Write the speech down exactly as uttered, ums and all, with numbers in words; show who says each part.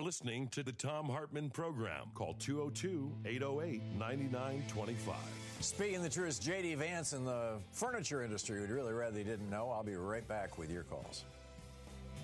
Speaker 1: listening to the Thom Hartmann Program. Call two oh two, eight oh eight, nine nine two five.
Speaker 2: Speaking the truth, J D Vance in the furniture industry would really rather they didn't know. I'll be right back with your calls.